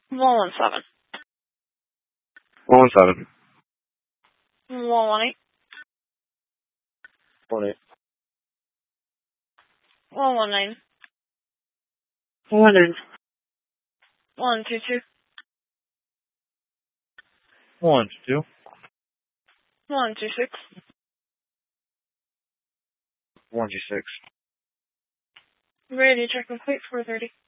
117. 117. 118. 18. 119. 100. 122. 122. 126. 126. Radio check complete, 430.